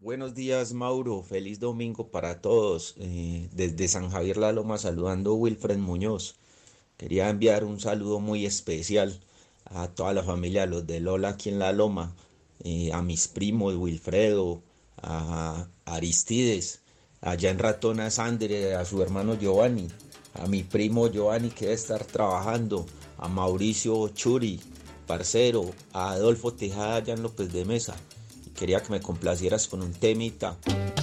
Buenos días, Mauro. Feliz domingo para todos. Desde San Javier La Loma saludando Wilfred Muñoz. Quería enviar un saludo muy especial a toda la familia, a los de Lola aquí en La Loma, a mis primos Wilfredo, a Aristides, allá en Ratona Sandre, a su hermano Giovanni, a mi primo Giovanni que debe estar trabajando, a Mauricio Churi, parcero, a Adolfo Tejada allá en López de Mesa. Quería que me complacieras con un temita.